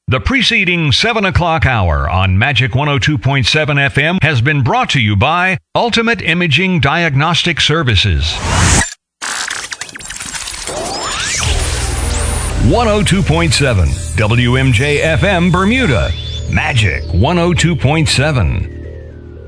The preceding 7 o'clock hour on Magic 102.7 FM has been brought to you by Ultimate Imaging Diagnostic Services. 102.7 WMJ FM Bermuda. Magic 102.7.